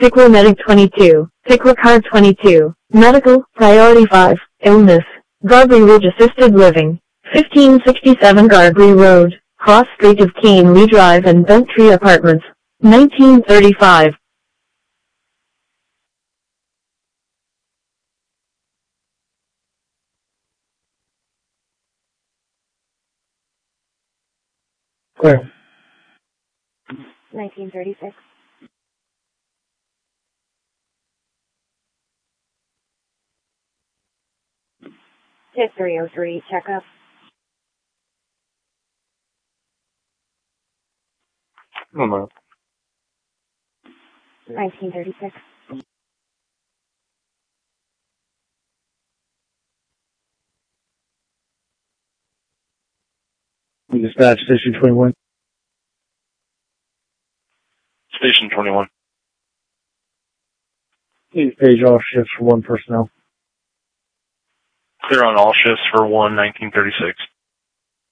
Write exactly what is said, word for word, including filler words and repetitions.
Piqua Medic twenty-two, Piqua Card twenty-two, Medical, Priority five, Illness, Garbry Ridge Assisted Living, fifteen sixty-seven Garbry Road, Cross Street of Keenely Drive and Bent Tree Apartments, nineteen thirty-five. Clear. nineteen thirty-six. Hit three oh three, checkup. No, no. nineteen thirty-six. Dispatch Station twenty-one. Station twenty-one. Please page all shifts for one personnel. Clear on all shifts for one nineteen thirty-six.